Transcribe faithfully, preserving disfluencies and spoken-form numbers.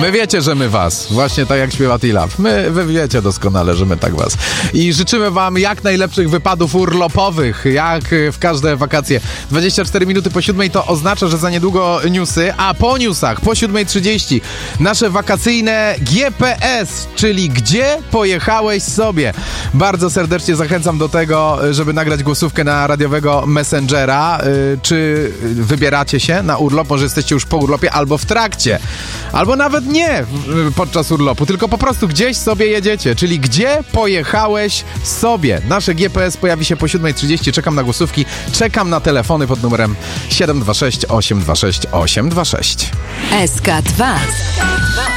Wy wiecie, że my was. Właśnie tak jak śpiewa T-Love. My, wy wiecie doskonale, że my tak was. I życzymy wam jak najlepszych wypadów urlopowych, jak w każde wakacje. dwadzieścia cztery minuty po siódmej to oznacza, że za niedługo newsy, a po newsach, po siódmej trzydzieści nasze wakacyjne G P S, czyli gdzie pojechałeś sobie. Bardzo serdecznie zachęcam do tego, żeby nagrać głosówkę na radiowego Messengera. Czy wybieracie się na urlop, może jesteście już po urlopie, albo w trakcie, albo nawet nie podczas urlopu, tylko po prostu gdzieś sobie jedziecie, czyli gdzie pojechałeś sobie. Nasze G P S pojawi się po siódmej trzydzieści, czekam na głosówki, czekam na telefony pod numerem siedem dwa sześć osiem dwa sześć osiem dwa sześć. S K dwa.